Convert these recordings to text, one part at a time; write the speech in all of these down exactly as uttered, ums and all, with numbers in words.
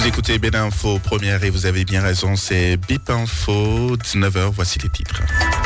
Vous écoutez Bénin Info première et vous avez bien raison, c'est Bip Info, dix-neuf heures, voici les titres.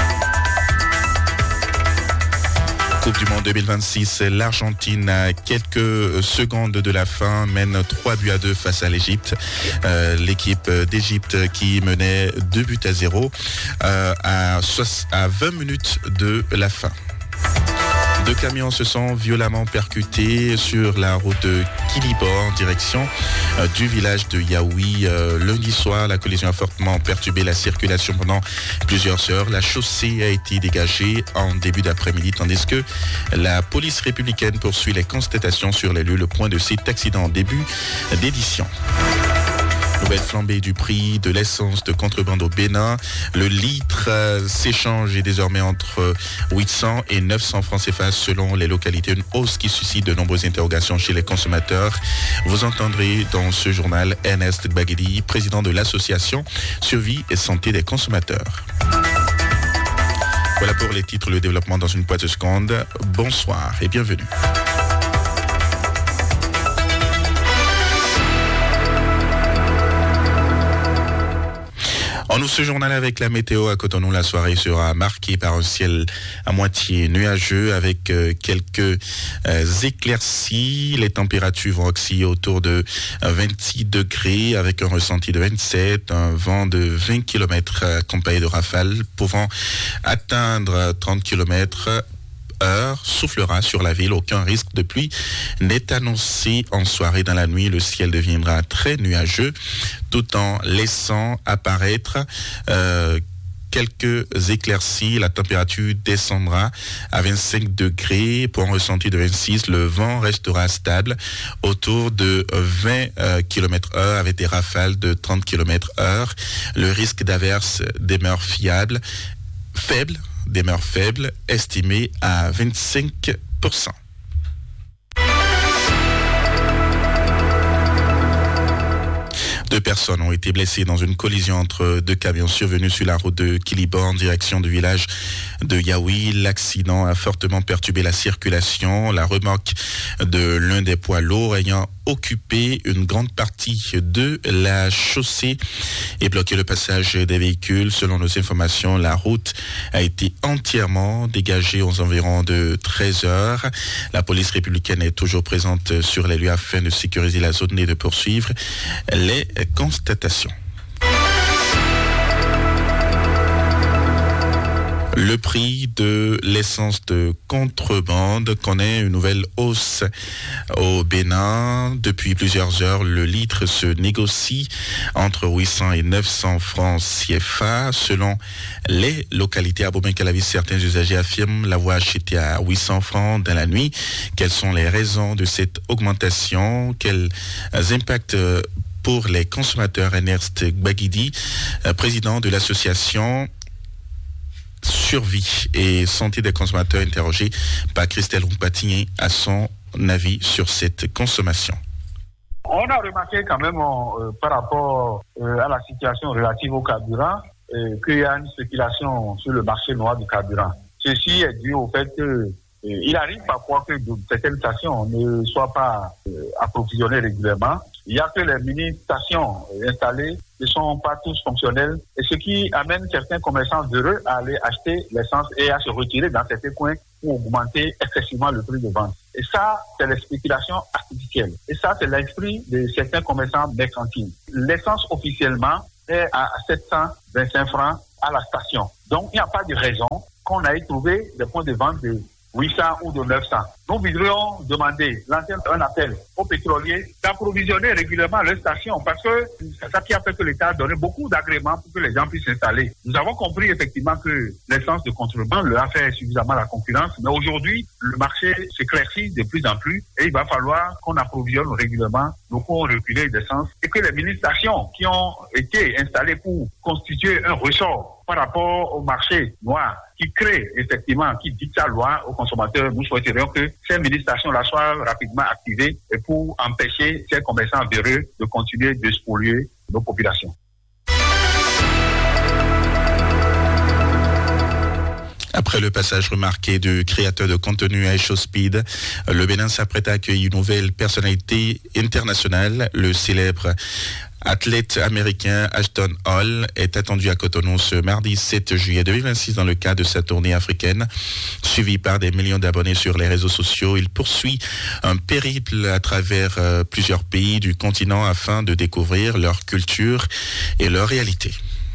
Coupe du Monde deux mille vingt-six, l'Argentine à quelques secondes de la fin mène trois buts à deux face à l'Égypte. Euh, l'équipe d'Égypte qui menait deux buts à zéro euh, à, à vingt minutes de la fin. Deux camions se sont violemment percutés sur la route de Quilibor en direction euh, du village de Yaoui. Euh, lundi soir, la collision a fortement perturbé la circulation pendant plusieurs heures. La chaussée a été dégagée en début d'après-midi, tandis que la police républicaine poursuit les constatations sur les lieux. Le point de cet accident en début d'édition. Nouvelle flambée du prix de l'essence de contrebande au Bénin. Le litre euh, s'échange est désormais entre huit cents et neuf cents francs C F A selon les localités. Une hausse qui suscite de nombreuses interrogations chez les consommateurs. Vous entendrez dans ce journal Ernest Gbagidi, président de l'association Survie et Santé des consommateurs. Voilà pour les titres, le développement dans une poignée de secondes. Bonsoir et bienvenue. En nous ce journal avec la météo à Cotonou, la soirée sera marquée par un ciel à moitié nuageux avec euh, quelques euh, éclaircies. Les températures vont osciller autour de vingt-six degrés avec un ressenti de vingt-sept, un vent de vingt kilomètres accompagné de rafales pouvant atteindre trente kilomètres heure soufflera sur la ville. Aucun risque de pluie n'est annoncé en soirée. Dans la nuit, le ciel deviendra très nuageux tout en laissant apparaître euh, quelques éclaircies. La température descendra à vingt-cinq degrés pour un ressenti de vingt-six. Le vent restera stable autour de vingt euh, kilomètres heure avec des rafales de trente kilomètres heure. Le risque d'averse demeure fiable, faible. demeure faible, estimée à vingt-cinq pour cent. Deux personnes ont été blessées dans une collision entre deux camions survenus sur la route de Quilibor en direction du village de Yaoui. L'accident a fortement perturbé la circulation. La remorque de l'un des poids lourds ayant occupé une grande partie de la chaussée et bloqué le passage des véhicules. Selon nos informations, la route a été entièrement dégagée aux environs de treize heures. La police républicaine est toujours présente sur les lieux afin de sécuriser la zone et de poursuivre les constatations. Le prix de l'essence de contrebande connaît une nouvelle hausse au Bénin. Depuis plusieurs heures, le litre se négocie entre huit cents et neuf cents francs C F A. Selon les localités à Bobin-Calavis, certains usagers affirment l'avoir acheté à huit cents francs dans la nuit. Quelles sont les raisons de cette augmentation? Quels impacts pour les consommateurs? Ernest Gbagidi, président de l'association Survie et Santé des consommateurs, interrogé par Christelle Roupatigné à son avis sur cette consommation. On a remarqué quand même euh, par rapport euh, à la situation relative au carburant euh, qu'il y a une spéculation sur le marché noir du carburant. Ceci est dû au fait que euh, il arrive parfois que certaines stations ne soient pas euh, approvisionnées régulièrement. Il n'y a que les mini-stations installées ne sont pas tous fonctionnelles, et ce qui amène certains commerçants heureux à aller acheter l'essence et à se retirer dans certains coins pour augmenter excessivement le prix de vente. Et ça, c'est la spéculation artificielle. Et ça, c'est l'esprit de certains commerçants mercantiles. L'essence officiellement est à sept cent vingt-cinq francs à la station. Donc, il n'y a pas de raison qu'on aille trouver des points de vente de huit cents ou de neuf cents. Nous voudrions demander, lancer un appel aux pétroliers d'approvisionner régulièrement leurs stations parce que c'est ça qui a fait que l'État a donné beaucoup d'agréments pour que les gens puissent s'installer. Nous avons compris effectivement que l'essence de contrebande leur a fait suffisamment la concurrence, mais aujourd'hui, le marché s'éclaircit de plus en plus et il va falloir qu'on approvisionne régulièrement nos cours reculés d'essence et que les mini-stations qui ont été installées pour constituer un ressort par rapport au marché noir qui crée effectivement, qui dicte sa loi aux consommateurs, nous souhaiterions que ces mini-stations-là soient rapidement activées et pour empêcher ces commerçants véreux de continuer de spolier nos populations. Après le passage remarqué du créateur de contenu à Show Speed, le Bénin s'apprête à accueillir une nouvelle personnalité internationale. Le célèbre athlète américain Ashton Hall est attendu à Cotonou ce mardi sept juillet deux mille vingt-six dans le cadre de sa tournée africaine. Suivi par des millions d'abonnés sur les réseaux sociaux, il poursuit un périple à travers euh, plusieurs pays du continent afin de découvrir leur culture et leur réalité.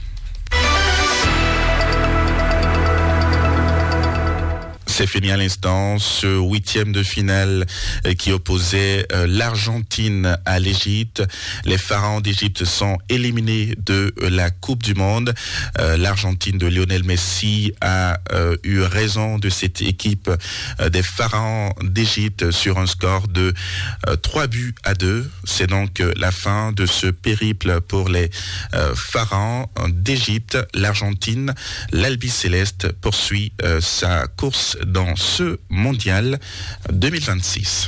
C'est fini à l'instant ce huitième de finale qui opposait l'Argentine à l'Égypte. Les pharaons d'Égypte sont éliminés de la Coupe du Monde. L'Argentine de Lionel Messi a eu raison de cette équipe des pharaons d'Égypte sur un score de trois buts à deux. C'est donc la fin de ce périple pour les pharaons d'Égypte. L'Argentine, l'Albi-Céleste, poursuit sa course dans ce mondial deux mille vingt-six.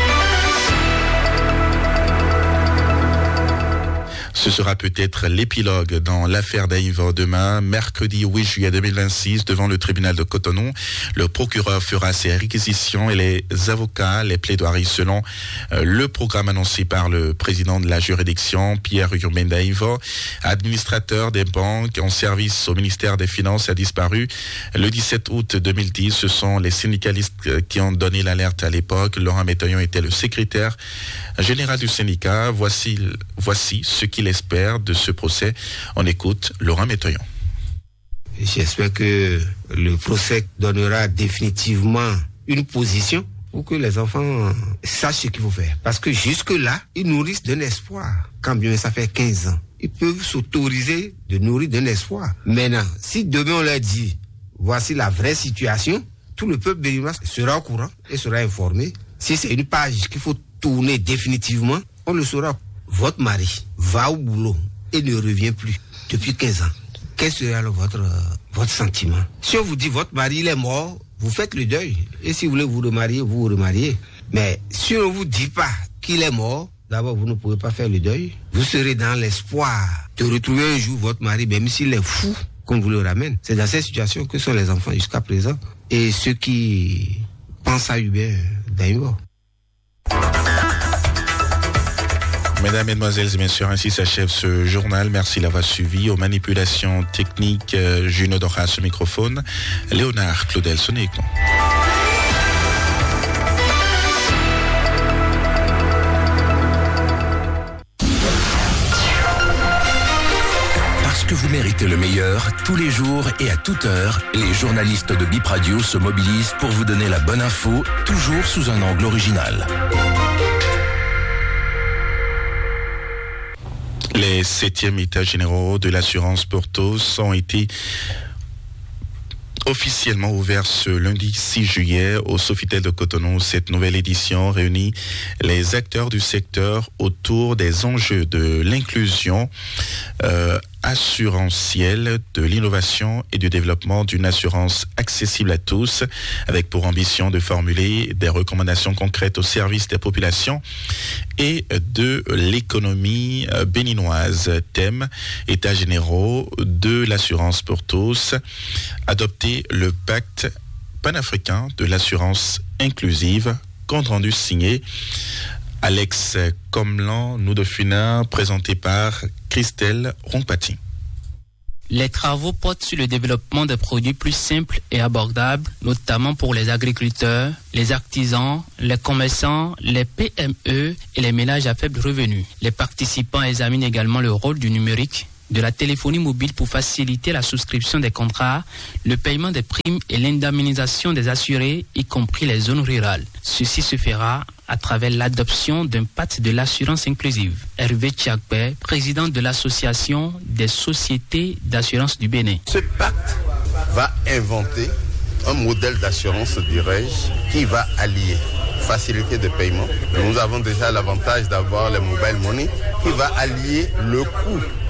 Ce sera peut-être l'épilogue dans l'affaire d'Aïva demain, mercredi huit juillet deux mille vingt-six, devant le tribunal de Cotonou. Le procureur fera ses réquisitions et les avocats, les plaidoiries selon euh, le programme annoncé par le président de la juridiction, Pierre Urbain d'Aïva. Administrateur des banques en service au ministère des Finances, a disparu le dix-sept août deux mille dix. Ce sont les syndicalistes qui ont donné l'alerte à l'époque. Laurent Métoyon était le secrétaire général du syndicat. Voici, voici ce qu'il espère de ce procès. On écoute Laurent Métoyon. J'espère que le procès donnera définitivement une position pour que les enfants sachent ce qu'il faut faire. Parce que jusque-là, ils nourrissent d'un espoir. Quand bien ça fait quinze ans, ils peuvent s'autoriser de nourrir d'un espoir. Maintenant, si demain on leur dit, voici la vraie situation, tout le peuple béninois sera au courant et sera informé. Si c'est une page qu'il faut tourner définitivement, on le saura. Votre mari va au boulot et ne revient plus depuis quinze ans. Quel sera alors votre, euh, votre sentiment? Si on vous dit votre mari il est mort, vous faites le deuil. Et si vous voulez vous remarier, vous vous remariez. Mais si on ne vous dit pas qu'il est mort, d'abord vous ne pouvez pas faire le deuil. Vous serez dans l'espoir de retrouver un jour votre mari, même s'il est fou, qu'on vous le ramène. C'est dans cette situation que sont les enfants jusqu'à présent. Et ceux qui pensent à Hubert Daïva. Mesdames, Mesdemoiselles et Messieurs, ainsi s'achève ce journal. Merci d'avoir suivi. Aux manipulations techniques, euh, Juno Dora ce microphone, Léonard Claudel Sonécon. Parce que vous méritez le meilleur, tous les jours et à toute heure, les journalistes de Bip Radio se mobilisent pour vous donner la bonne info, toujours sous un angle original. Les septièmes états généraux de l'assurance pour tous ont été officiellement ouverts ce lundi six juillet au Sofitel de Cotonou. Cette nouvelle édition réunit les acteurs du secteur autour des enjeux de l'inclusion euh, assurantielle, de l'innovation et du développement d'une assurance accessible à tous, avec pour ambition de formuler des recommandations concrètes au service des populations et de l'économie béninoise. Thème, États généraux de l'assurance pour tous, adopter le pacte panafricain de l'assurance inclusive, compte rendu signé Alex Comlan, Noudofina, présenté par Christelle Rompati. Les travaux portent sur le développement de produits plus simples et abordables, notamment pour les agriculteurs, les artisans, les commerçants, les P M E et les ménages à faible revenu. Les participants examinent également le rôle du numérique, de la téléphonie mobile pour faciliter la souscription des contrats, le paiement des primes et l'indemnisation des assurés, y compris les zones rurales. Ceci se fera à travers l'adoption d'un pacte de l'assurance inclusive. Hervé Tchakbe, président de l'Association des sociétés d'assurance du Bénin. Ce pacte va inventer un modèle d'assurance, dirais-je, qui va allier facilité de paiement. Nous avons déjà l'avantage d'avoir les mobile money qui va allier le coût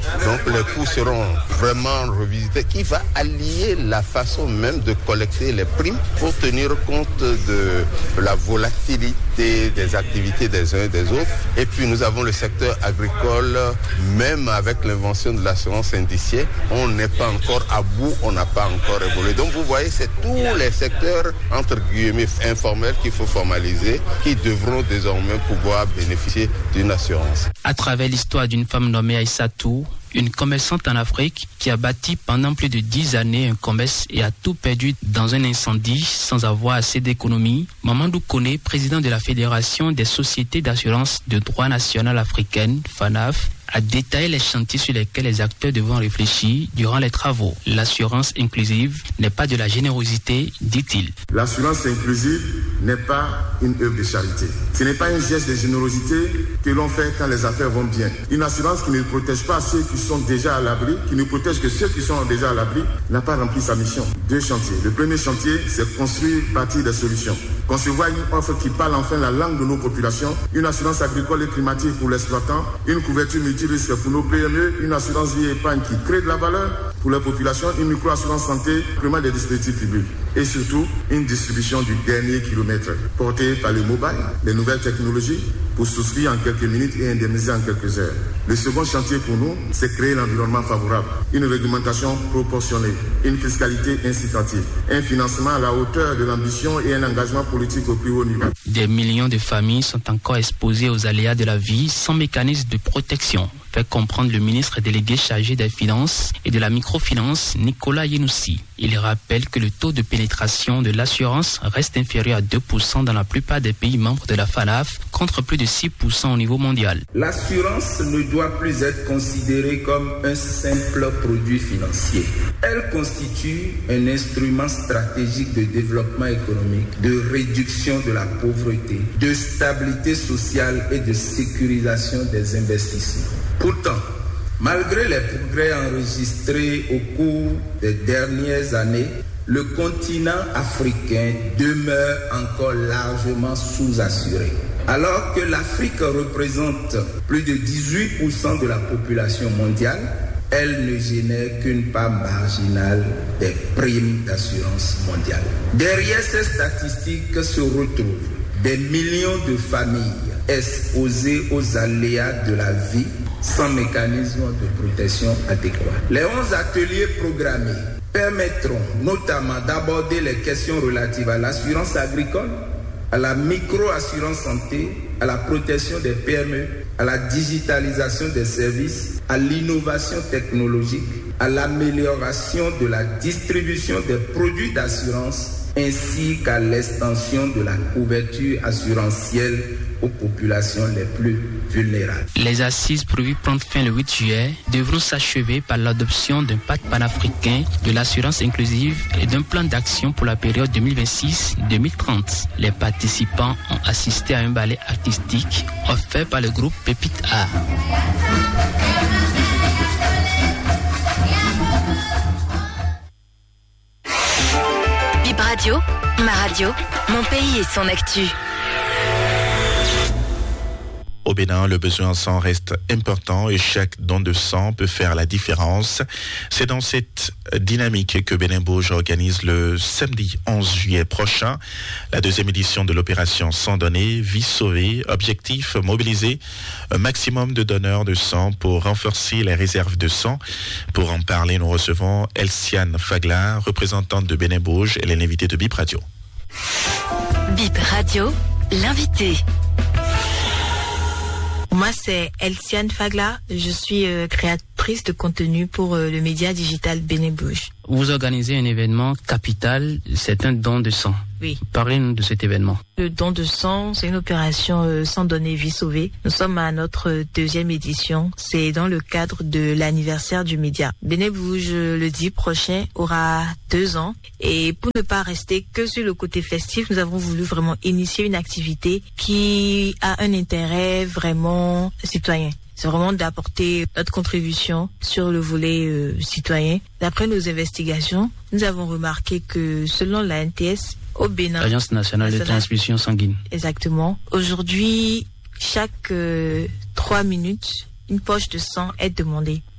Donc les coûts seront vraiment revisités, qui va allier la façon même de collecter les primes pour tenir compte de la volatilité des activités des uns et des autres. Et puis nous avons le secteur agricole, même avec l'invention de l'assurance indiciaire, on n'est pas encore à bout, on n'a pas encore évolué. Donc vous voyez, c'est tous les secteurs entre guillemets informels qu'il faut formaliser, qui devront désormais pouvoir bénéficier d'une assurance. À travers l'histoire d'une femme nommée Aïssatou, une commerçante en Afrique qui a bâti pendant plus de dix années un commerce et a tout perdu dans un incendie sans avoir assez d'économies, Mamadou Koné, président de la Fédération des sociétés d'assurance de droit national africaine, FANAF, a détaillé les chantiers sur lesquels les acteurs devront réfléchir durant les travaux. L'assurance inclusive n'est pas de la générosité, dit-il. L'assurance inclusive n'est pas une œuvre de charité. Ce n'est pas un geste de générosité que l'on fait quand les affaires vont bien. Une assurance qui ne protège pas ceux qui sont déjà à l'abri, qui ne protège que ceux qui sont déjà à l'abri, n'a pas rempli sa mission. Deux chantiers. Le premier chantier, c'est construire, bâtir des solutions. Concevoir une offre qui parle enfin la langue de nos populations, une assurance agricole et climatique pour l'exploitant, une couverture multirisque pour nos P M E, une assurance vie épargne qui crée de la valeur pour la population, une micro-assurance santé, vraiment des dispositifs publics. Et surtout, une distribution du dernier kilomètre, portée par le mobile, les nouvelles technologies, pour souscrire en quelques minutes et indemniser en quelques heures. Le second chantier pour nous, c'est créer l'environnement favorable, une réglementation proportionnée, une fiscalité incitative, un financement à la hauteur de l'ambition et un engagement politique au plus haut niveau. Des millions de familles sont encore exposées aux aléas de la vie sans mécanisme de protection, fait comprendre le ministre délégué chargé des Finances et de la microfinance, Nicolas Yenoussi. Il rappelle que le taux de pénétration de l'assurance reste inférieur à deux pour cent dans la plupart des pays membres de la FANAF, contre plus de six pour cent au niveau mondial. L'assurance ne doit plus être considérée comme un simple produit financier. Elle constitue un instrument stratégique de développement économique, de réduction de la pauvreté, de stabilité sociale et de sécurisation des investissements. Pourtant, malgré les progrès enregistrés au cours des dernières années, le continent africain demeure encore largement sous-assuré. Alors que l'Afrique représente plus de dix-huit pour cent de la population mondiale, elle ne génère qu'une part marginale des primes d'assurance mondiale. Derrière ces statistiques se retrouvent des millions de familles exposées aux aléas de la vie sans mécanisme de protection adéquat. Les onze ateliers programmés permettront notamment d'aborder les questions relatives à l'assurance agricole, à la micro-assurance santé, à la protection des P M E, à la digitalisation des services, à l'innovation technologique, à l'amélioration de la distribution des produits d'assurance, ainsi qu'à l'extension de la couverture assurantielle aux populations les plus vulnérables. Les assises prévues prendre fin le huit juillet devront s'achever par l'adoption d'un pacte panafricain de l'assurance inclusive et d'un plan d'action pour la période deux mille vingt-six deux mille trente. Les participants ont assisté à un ballet artistique offert par le groupe Pépite Art. Bip Radio, ma radio, mon pays et son actu. Au Bénin, le besoin en sang reste important et chaque don de sang peut faire la différence. C'est dans cette dynamique que Bénin Bauge organise le samedi onze juillet prochain la deuxième édition de l'opération Sang donné, vie sauvée. Objectif, mobiliser un maximum de donneurs de sang pour renforcer les réserves de sang. Pour en parler, nous recevons Elsiane Fagla, représentante de Bénin Bauge. Elle est l'invitée de Bip Radio. Bip Radio, l'invité. Moi, c'est Elsiane Fagla. Je suis euh, créatrice de contenu pour euh, le média digital Bénin Bauge. Vous organisez un événement capital, c'est un don de sang. Oui. Parlez-nous de cet événement. Le don de sang, c'est une opération euh, sang donné, vie sauvée. Nous sommes à notre deuxième édition. C'est dans le cadre de l'anniversaire du média. Bénin Bauge, le dix prochain, aura deux ans. Et pour ne pas rester que sur le côté festif, nous avons voulu vraiment initier une activité qui a un intérêt vraiment citoyen. C'est vraiment d'apporter notre contribution sur le volet euh, citoyen. D'après nos investigations, nous avons remarqué que selon la N T S, au Bénin... L'Agence nationale de transfusion sanguine. Exactement. Aujourd'hui, chaque euh, trois minutes, une poche de sang est demandée.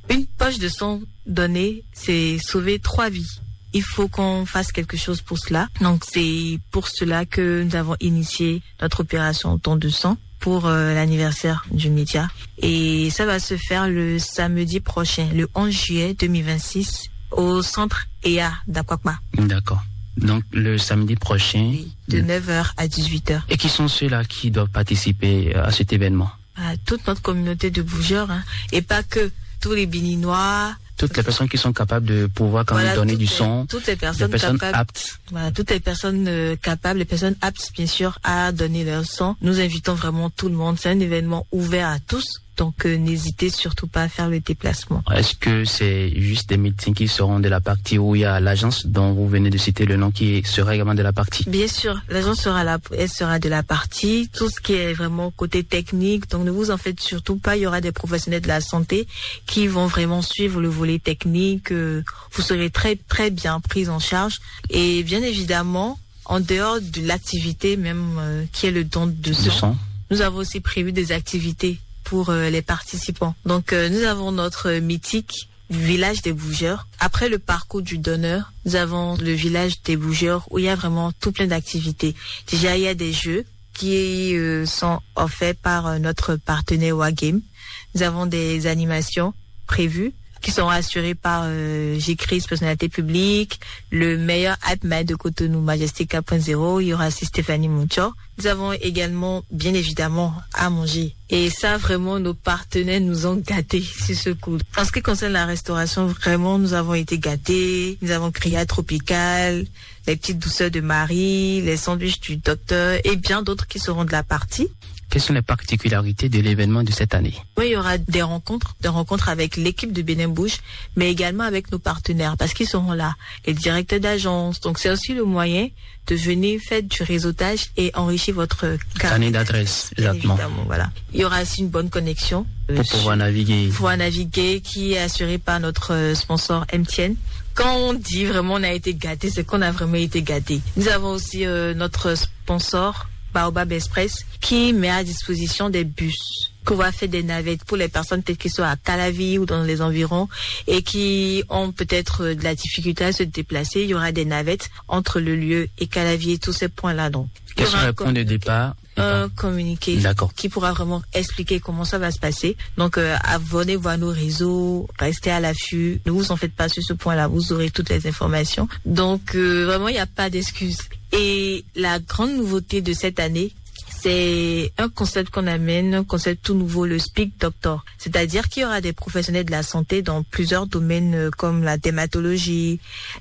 Une poche de sang donnée, c'est sauver trois vies. Il faut qu'on fasse quelque chose pour cela. Donc c'est pour cela que nous avons initié notre opération don de sang pour euh, l'anniversaire du média. Et ça va se faire le samedi prochain, le onze juillet deux mille vingt-six, au centre E A d'Akwakma. D'accord. Donc le samedi prochain. Oui, de neuf heures à dix-huit heures. Et qui sont ceux-là qui doivent participer à cet événement? À toute notre communauté de bougeurs, hein, et pas que tous les Béninois. Toutes les personnes qui sont capables de pouvoir quand voilà, même donner du les, sang. Toutes les personnes, personnes capables, aptes. Voilà, toutes les personnes euh, capables, les personnes aptes, bien sûr, à donner leur sang. Nous invitons vraiment tout le monde. C'est un événement ouvert à tous. Donc, euh, n'hésitez surtout pas à faire le déplacement. Est-ce que c'est juste des médecins qui seront de la partie où il y a l'agence dont vous venez de citer le nom qui sera également de la partie? Bien sûr, l'agence sera là, elle sera de la partie. Tout ce qui est vraiment côté technique. Donc, ne vous en faites surtout pas. Il y aura des professionnels de la santé qui vont vraiment suivre le volet technique. Euh, vous serez très, très bien pris en charge. Et bien évidemment, en dehors de l'activité même euh, qui est le don de sang, sang, nous avons aussi prévu des activités pour euh, les participants. Donc euh, nous avons notre euh, mythique village des bougeurs. Après le parcours du donneur, nous avons le village des bougeurs où il y a vraiment tout plein d'activités. Déjà, il y a des jeux qui euh, sont offerts par euh, notre partenaire Wagame. Nous avons des animations prévues qui seront assurées par euh, J-Cris, personnalité publique, le meilleur hype-man de Cotonou, Majestic quatre point zéro, il y aura aussi Stéphanie Muncho. Nous avons également, bien évidemment, à manger. Et ça, vraiment, nos partenaires nous ont gâtés sur ce coup. En ce qui concerne la restauration, vraiment, nous avons été gâtés. Nous avons Cria Tropical, les petites douceurs de Marie, les sandwichs du docteur et bien d'autres qui seront de la partie. Quelles sont les particularités de l'événement de cette année? Oui, il y aura des rencontres, des rencontres avec l'équipe de Bénin Bouge, mais également avec nos partenaires, parce qu'ils seront là, les directeurs d'agence. Donc, c'est aussi le moyen de venir faire du réseautage et enrichir votre carnet d'adresse. Exactement. Voilà. Il y aura aussi une bonne connexion. Pour euh, pouvoir naviguer. Pour pouvoir naviguer, qui est assurée par notre sponsor M T N. Quand on dit vraiment on a été gâté, c'est qu'on a vraiment été gâté. Nous avons aussi euh, notre sponsor, Baobab Express, qui met à disposition des bus, qu'on va faire des navettes pour les personnes peut-être qui sont à Calavi ou dans les environs et qui ont peut-être de la difficulté à se déplacer. Il y aura des navettes entre le lieu et Calavi et tous ces points-là. Donc, quel sera le point de départ? Un communiqué qui pourra vraiment expliquer comment ça va se passer. Donc, euh, abonnez-vous à nos réseaux, restez à l'affût. Ne vous en faites pas sur ce point-là, vous aurez toutes les informations. Donc, euh, vraiment, il n'y a pas d'excuses. Et la grande nouveauté de cette année, c'est un concept qu'on amène, un concept tout nouveau, le Speak Doctor. C'est-à-dire qu'il y aura des professionnels de la santé dans plusieurs domaines comme la dermatologie,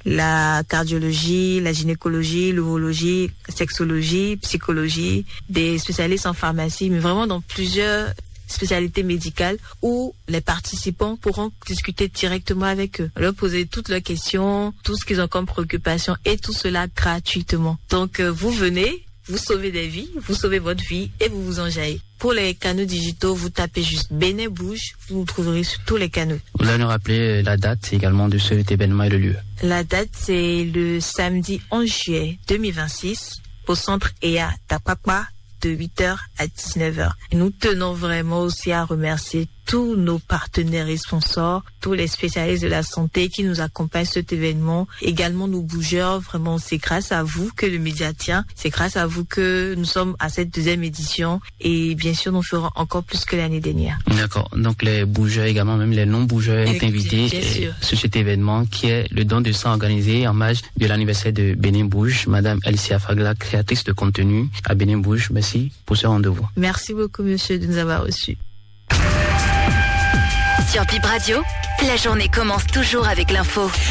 la cardiologie, la gynécologie, l'urologie, la sexologie, psychologie, des spécialistes en pharmacie, mais vraiment dans plusieurs spécialités médicales où les participants pourront discuter directement avec eux, leur poser toutes leurs questions, tout ce qu'ils ont comme préoccupation et tout cela gratuitement. Donc euh, vous venez, vous sauvez des vies, vous sauvez votre vie et vous vous enjaillez. Pour les canaux digitaux, vous tapez juste Bénin Bouge, vous nous trouverez sur tous les canaux. Vous allez nous rappeler la date également de cet événement et le lieu? La date, c'est le samedi onze juillet deux mille vingt-six au centre E A d'Akwakma de huit heures à dix-neuf heures. Et nous tenons vraiment aussi à remercier tous nos partenaires et sponsors, tous les spécialistes de la santé qui nous accompagnent cet événement, également nos bougeurs. Vraiment, c'est grâce à vous que le média tient, c'est grâce à vous que nous sommes à cette deuxième édition et bien sûr, nous ferons encore plus que l'année dernière. D'accord. Donc les bougeurs également, même les non-bougeurs sont invités sur cet événement qui est le don de sang organisé en marge de l'anniversaire de Bénin Bouge. Madame Elsia Fagla, créatrice de contenu à Bénin Bouge, merci pour ce rendez-vous. Merci beaucoup, monsieur, de nous avoir reçus. Sur Bip Radio, la journée commence toujours avec l'info.